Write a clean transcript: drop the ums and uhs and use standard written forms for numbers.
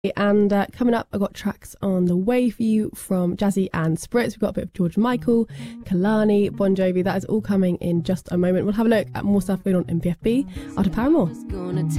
And coming up, I've got tracks on the way for you from Jazzy and Spritz. We've got a bit of George Michael, Kehlani, Bon Jovi. That is all coming in just a moment. We'll have a look at more stuff going on in BFB after Paramore.